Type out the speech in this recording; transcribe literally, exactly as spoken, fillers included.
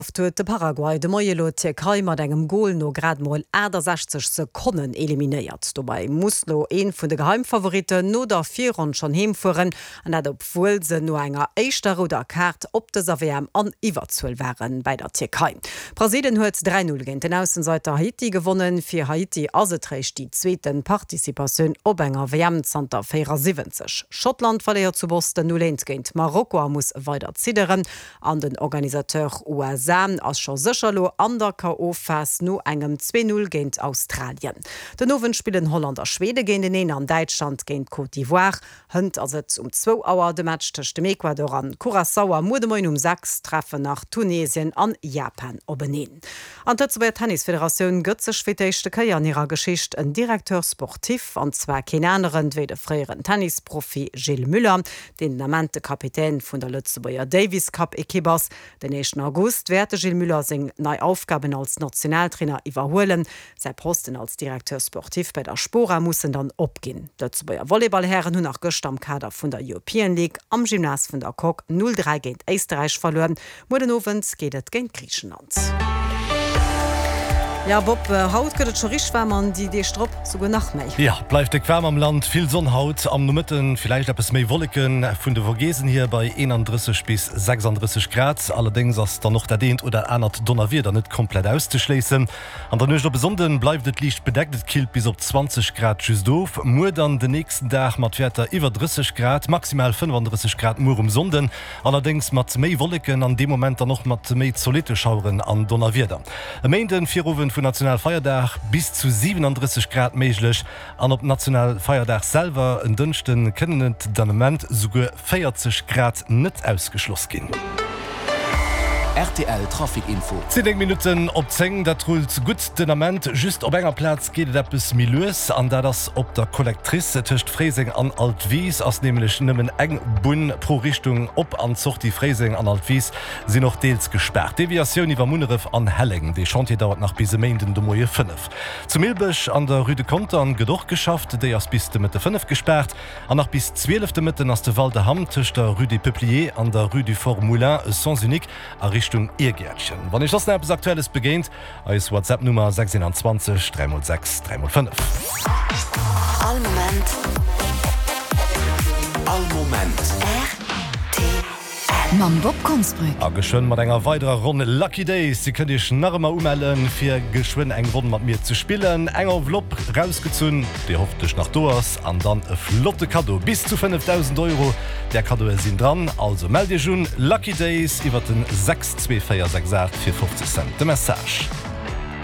huet de Paraguay de Moielo Türkei mat engem Goal no gradmoll sechzig Sekunden eliminéiert. Dobei muss lo een vun de Geheimfavoriten no der vier Rund schon hemfuen, an dat obwohl se no enger eichter oder Kart op de W M an iwwerzuuel waren bei der Türkei. Brasilien huet drei null gegen den Aussenseiter Haiti gewonnen, fir Haiti aseträcht die zweeten Partizipationun op enger W M-Zter siebzig. Schottland verleiert zu Boston null eins géint Marokko muss weiter zideren, an den Organisateur U S A as schon sicherlo an der K O-Fas no engem zwei null géint Australien. Den nowen spielen Hollander Schwede géint den en an Deutschland géint Côte d'Ivoire, hënnt as et um zwei Auer de Match tech dem Ecuador an Curaçao Modemoin um sechs treffen nach Tunesien an Japan obeneen. An der Tennisföderation gëtzech fitéchte Kaier an ihrer Geschicht en Direkteur sportiv an zwei Kenäneren wie de freieren Tennisprofi Gilles Müller, den namente Kapitän vun der Lützeburger Davis Cup Ekibers. Den nächsten August werde Gilles Müller sing neue Aufgaben als Nationaltrainer überholen. Sein Posten als Direkteur sportiv bei der Spora mussen dann opgehen. Dazu bei Volleyballherren hun nach Göst am Kader von der European League am Gymnas von der Kok null drei gegen Österreich verloren. Modenovens geht es gegen Griechenland. Ja, Bob, haut gëtt schon rich wärmern, die de Stropp so nach méi. Ja, bleif de Quam am Land, viel Sonnenhaut, am Numitten, vielleicht ab es méi Wolleken, vun de Vogesen hier bei einunddreißig bis sechsunddreißig Grad, allerdings ass da noch der dehnt oder ernert Donnerwier da net komplett auszuschließen. An der Nøch der besonden bleibt het Licht bedecktet kilt bis op zwanzig Grad schüss doof, Mu dann den nächsten Tag mat Wertter iwwer dreißig Grad, maximal fünfunddreißig Grad Mu um Sonden, allerdings mat méi Wolleken an dem Moment dann noch mat méi solite Schauren an Donnerwierder. Am Ende vier Uwen vun Nationalfeierdach bis zu siebenunddreißig Grad méiglech, an op Nationalfeierdach selber en dünchten kënnet Danement suuge vierzig Grad net ausgeschloss gin. R T L Trafikinfo. zehn Minuten op zehn, dat trullt gut Dynament, just op enger Platz geht et bis milieus, an der das op der Kollektrice töcht Freising an Altwies, ass nämlich nimmen eng Bun pro Richtung op an Zucht die Freising an Altwies sie noch deels gesperrt. Deviation iwwer Munnerif an Hellingen, die Chantier dauert nach bis Mainden de Moie fünf. Zum Milbech an der Rue de Konter an Gedoch geschafft, déi as bis de Mitte fünf gesperrt, an nach bis zwölf Mitten ass de Val de Ham töcht der Rue du Peuplier an der Rue du Fort Moulin sans unique a Richtung Irgärtchen. Wann ich das etwas Aktuelles beginnt, als WhatsApp-Nummer sechs zwei drei null sechs drei null fünf. All Moment. All Moment. R T L. Mam Bob Kunstbrück. A geschwind mat enger weiterer Runde Lucky Days. Sie könnt ich nachher mal ummelden, für geschwind eng Runde mit mir zu spielen. Enger Vlop rausgezogen, die hofft dich nach Doors, und dann ein flotte Kado bis zu fünftausend Euro. Der Kado sind dran, also melde dich schon. Lucky Days über den sechs zwei vier sechs acht vier fünfzig Cent. De Message.